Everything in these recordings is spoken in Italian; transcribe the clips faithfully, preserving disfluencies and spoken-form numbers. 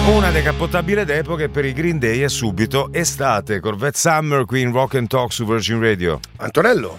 Una decappottabile d'epoca per i Green Day è subito estate. Corvette Summer qui in Rock and Talk su Virgin Radio. Antonello.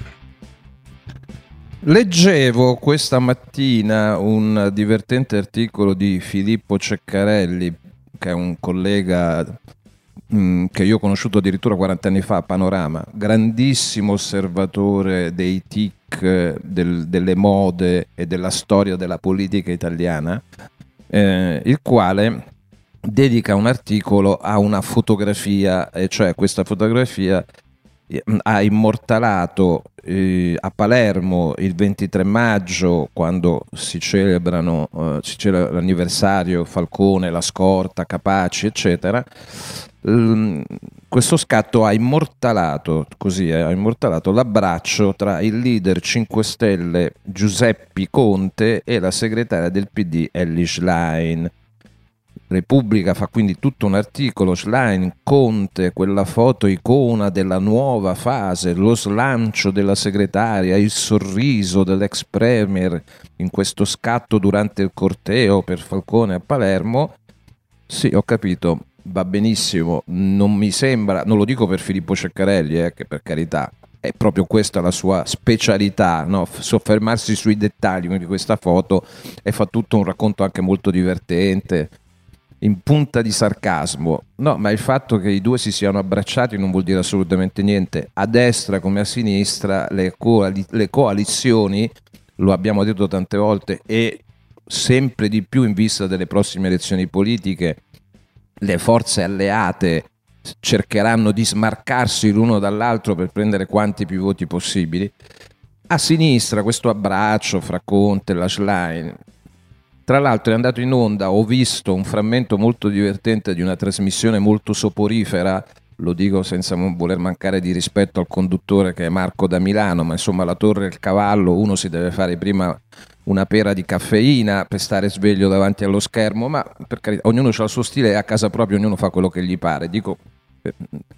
Leggevo questa mattina un divertente articolo di Filippo Ceccarelli, che è un collega mh, che io ho conosciuto addirittura quaranta anni fa a Panorama, grandissimo osservatore dei tic, del, delle mode e della storia della politica italiana, eh, il quale dedica un articolo a una fotografia, e cioè questa fotografia ha immortalato eh, a Palermo il ventitré maggio, quando si celebrano eh, si celebra l'anniversario Falcone, la scorta, Capaci eccetera. L- questo scatto ha immortalato così eh, ha immortalato l'abbraccio tra il leader cinque Stelle Giuseppe Conte e la segretaria del P D Elly Schlein. Repubblica fa quindi tutto un articolo, Schlein, Conte, quella foto icona della nuova fase, lo slancio della segretaria, il sorriso dell'ex premier in questo scatto durante il corteo per Falcone a Palermo. Sì, ho capito, va benissimo, non mi sembra, non lo dico per Filippo Ceccarelli, eh, che per carità è proprio questa la sua specialità, no? Soffermarsi sui dettagli di questa foto, e fa tutto un racconto anche molto divertente, in punta di sarcasmo. No, ma il fatto che i due si siano abbracciati non vuol dire assolutamente niente. A destra come a sinistra le, coali- le coalizioni, lo abbiamo detto tante volte, e sempre di più in vista delle prossime elezioni politiche, le forze alleate cercheranno di smarcarsi l'uno dall'altro per prendere quanti più voti possibili. A sinistra questo abbraccio fra Conte e la Schlein. Tra l'altro è andato in onda, ho visto un frammento molto divertente di una trasmissione molto soporifera, lo dico senza voler mancare di rispetto al conduttore che è Marco da Milano, ma insomma la Torre del Cavallo, uno si deve fare prima una pera di caffeina per stare sveglio davanti allo schermo, ma per carità, ognuno ha il suo stile e a casa propria ognuno fa quello che gli pare. Dico, eh,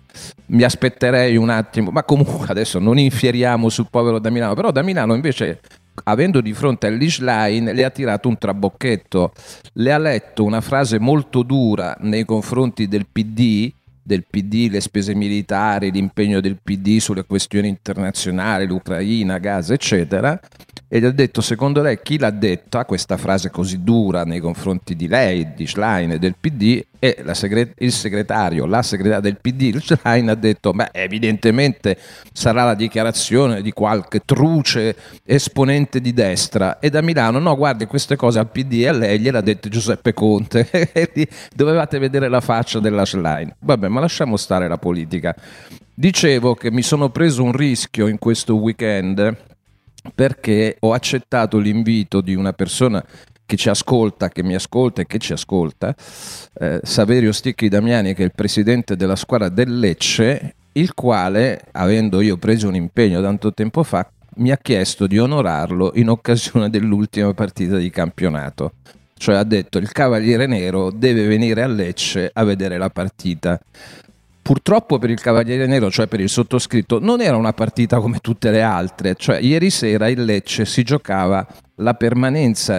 mi aspetterei un attimo, ma comunque adesso non infieriamo sul povero da Milano, però da Milano invece, avendo di fronte Elly Schlein, le ha tirato un trabocchetto, le ha letto una frase molto dura nei confronti del P D, del P D, le spese militari, l'impegno del P D sulle questioni internazionali, l'Ucraina, Gaza, eccetera, e gli ha detto: secondo lei chi l'ha detta questa frase così dura nei confronti di lei, di Schlein e del P D? E la segret- il segretario, la segretaria del P D, Schlein, ha detto: beh, evidentemente sarà la dichiarazione di qualche truce esponente di destra. E da Milano: no, guardi, queste cose al P D e a lei gliel'ha dette Giuseppe Conte. Dovevate vedere la faccia della Schlein. Vabbè, ma lasciamo stare la politica. Dicevo che mi sono preso un rischio in questo weekend, perché ho accettato l'invito di una persona che ci ascolta, che mi ascolta e che ci ascolta, eh, Saverio Sticchi Damiani, che è il presidente della squadra del Lecce, il quale, avendo io preso un impegno tanto tempo fa, mi ha chiesto di onorarlo in occasione dell'ultima partita di campionato. Cioè ha detto: il Cavaliere Nero deve venire a Lecce a vedere la partita. Purtroppo per il Cavaliere Nero, cioè per il sottoscritto, non era una partita come tutte le altre. Cioè ieri sera il Lecce si giocava la permanenza